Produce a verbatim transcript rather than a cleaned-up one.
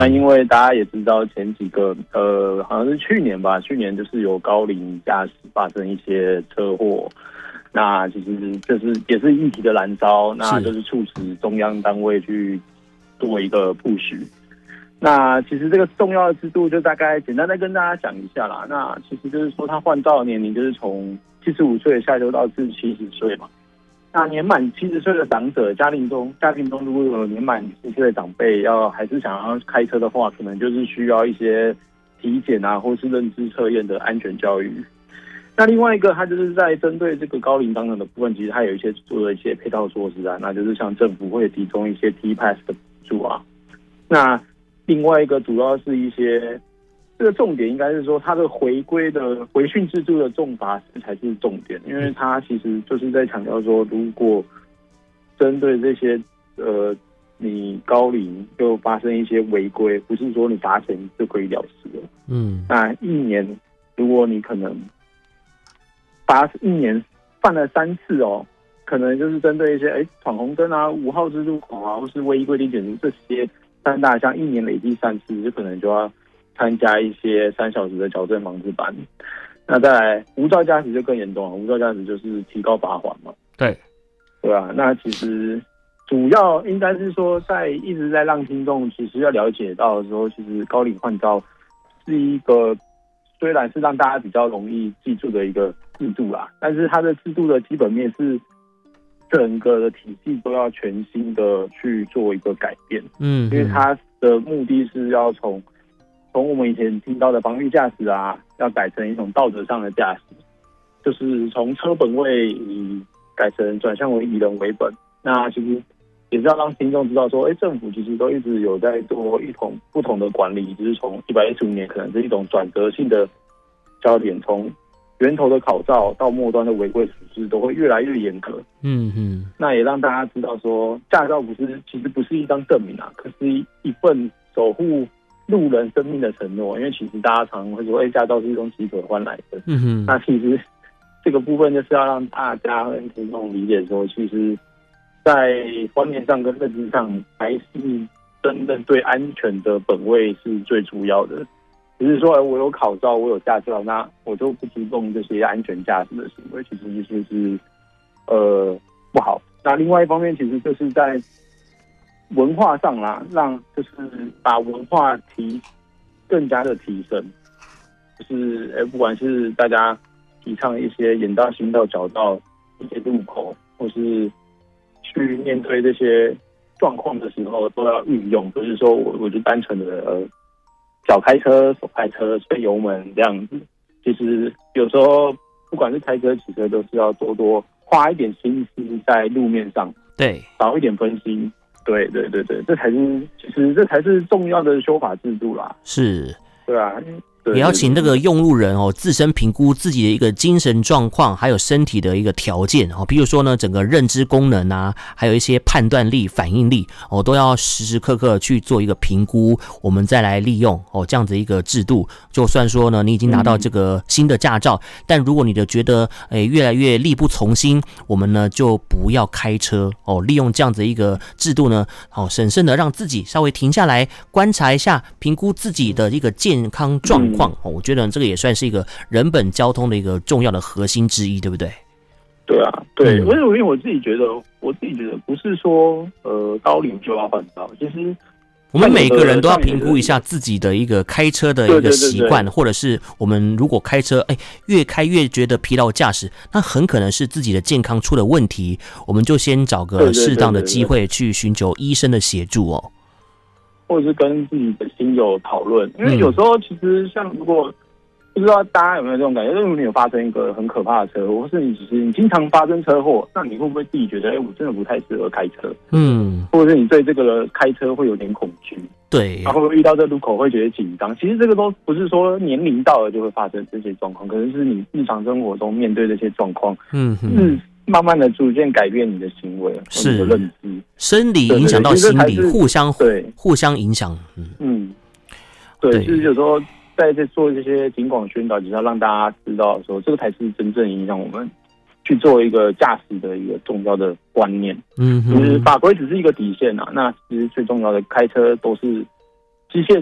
那因为大家也知道前几个呃好像是去年吧，去年就是有高龄驾驶发生一些车祸，那其实这是也是议题的燃烧，那就是促使中央单位去做一个 push。那其实这个重要的制度就大概简单再跟大家讲一下啦。那其实就是说，他换照的年龄就是从七十五岁下修到至七十岁嘛。那年满七十岁的长者，家庭中家庭中如果有年满七十岁的长辈要还是想要开车的话，可能就是需要一些体检啊，或是认知测验的安全教育。那另外一个，它就是在针对这个高龄长者的部分，其实它有一些做了一些配套措施啊，那就是像政府会提供一些 T Pass 的补助啊。那另外一个主要是一些。这个重点应该是说，它的回归的回训制度的重罚才是重点，因为它其实就是在强调说，如果针对这些呃你高龄就发生一些违规，不是说你罚钱就可以了事了。嗯，那一年如果你可能罚一年犯了三次哦，可能就是针对一些哎闯红灯啊、五号之路口啊，或是违规定检这些三大项，一年累计三次，就可能就要参加一些三小时的矫正防治班。那再来无照驾驶就更严重了，无照驾驶就是提高罚款嘛。 对， 对啊。那其实主要应该是说，在一直在让听众其实要了解到的时候，其实高龄换照是一个虽然是让大家比较容易记住的一个制度啦，但是它的制度的基本面是整个的体系都要全新的去做一个改变。嗯，因为它的目的是要从从我们以前听到的防御驾驶啊，要改成一种道德上的驾驶，就是从车本位以改成转向为以人为本。那其实也是要让听众知道说，哎，政府其实都一直有在做一种不同的管理，就是从一百一十五年可能是一种转折性的焦点，从源头的考照到末端的违规处置都会越来越严格。嗯嗯，那也让大家知道说，驾照不是其实不是一张证明啊，可是一一份守护路人生命的承诺。因为其实大家常常会说，哎，驾照是一种即可换来的。嗯哼，那其实这个部分就是要让大家跟听众理解说，其实在观念上跟认知上，还是真正对安全的本位是最主要的。只是说，我有考照，我有驾照，那我就不注重这些安全驾驶的行为，其实就是呃不好。那另外一方面，其实就是在文化上啦，让就是把文化提更加的提升，就是哎，不管是大家提倡一些眼道、行道、脚道一些路口，或是去面对这些状况的时候，都要运用，不是说我我就单纯的呃脚开车、手开车、吹油门这样子。其实有时候不管是开车、骑车，都是要多多花一点心思在路面上， 对， 少一点分心。对对对对，这才是其实这才是重要的修法制度啦。是，对啊。 也要请这个用路人哦，自身评估自己的一个精神状况，还有身体的一个条件哦。比如说呢，整个认知功能啊，还有一些判断力、反应力哦，都要时时刻刻去做一个评估，我们再来利用哦这样子一个制度。就算说呢，你已经拿到这个新的驾照，嗯、但如果你的觉得诶越来越力不从心，我们呢就不要开车哦。利用这样子一个制度呢，哦，审慎的让自己稍微停下来观察一下，评估自己的一个健康状况。况、哦、我觉得这个也算是一个人本交通的一个重要的核心之一，对不对？ 对啊，对，因为、嗯、因为我自己觉得，我自己觉得不是说呃高龄就要换照，其实我们每个人都要评估一下自己的一个开车的一个习惯，或者是我们如果开车哎越开越觉得疲劳驾驶，那很可能是自己的健康出了问题，我们就先找个适当的机会去寻求医生的协助哦。 或者是跟自己的亲友讨论，因为有时候其实像如果不知道大家有没有这种感觉，如果你有发生一个很可怕的车祸，或是你其实你经常发生车祸，那你会不会自己觉得，哎、欸，我真的不太适合开车？嗯，或者是你对这个开车会有点恐惧？对，然后遇到这路口会觉得紧张。其实这个都不是说年龄到了就会发生这些状况，可能是你日常生活中面对这些状况，嗯嗯。慢慢的逐渐改变你的行为，是你的认知， 生理影响到心理，互相对互相影响。嗯嗯， 对，对就是有时候在在做这些警广宣导，就是要让大家知道说，这个才是真正影响我们去做一个驾驶的一个重要的观念。嗯，就是法规只是一个底线啊，那其实最重要的开车都是机械